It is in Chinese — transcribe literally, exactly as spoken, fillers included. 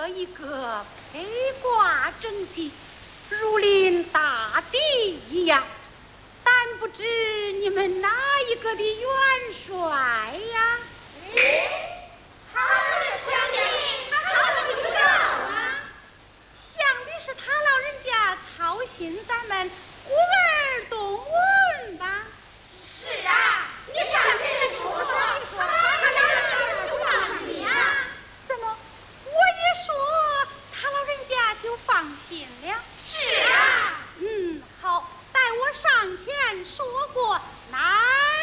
个一个披挂整齐，如临大敌一样。但不知你们哪一个的元帅呀？ 他将军，他不知道啊。 想的是他老人家操心咱们孤儿动物。